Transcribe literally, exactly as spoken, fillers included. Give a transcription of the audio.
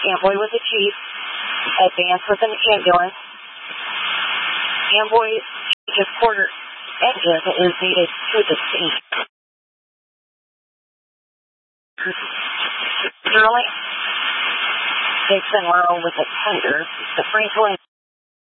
Amboy with the chief. Advance with an ambulance. Amboy just quarter engine is needed to the scene. Sterling takes in low with a tender. The Franklin